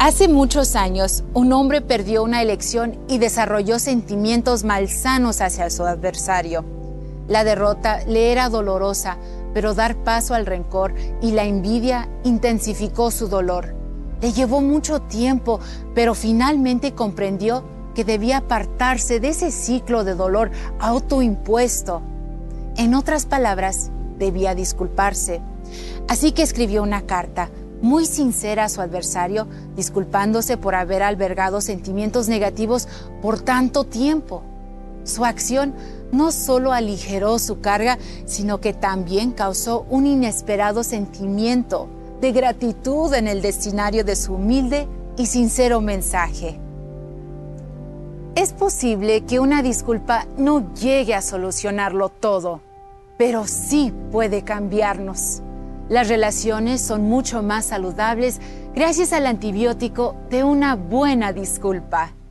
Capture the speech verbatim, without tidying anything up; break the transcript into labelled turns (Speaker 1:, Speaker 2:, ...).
Speaker 1: Hace muchos años, un hombre perdió una elección y desarrolló sentimientos malsanos hacia su adversario. La derrota le era dolorosa, pero dar paso al rencor y la envidia intensificó su dolor. Le llevó mucho tiempo, pero finalmente comprendió que debía apartarse de ese ciclo de dolor autoimpuesto. En otras palabras, debía disculparse. Así que escribió una carta muy sincera a su adversario, disculpándose por haber albergado sentimientos negativos por tanto tiempo. Su acción no solo aligeró su carga, sino que también causó un inesperado sentimiento de gratitud en el destinario de su humilde y sincero mensaje. Es posible que una disculpa no llegue a solucionarlo todo, pero sí puede cambiarnos. Las relaciones son mucho más saludables gracias al antibiótico de una buena disculpa.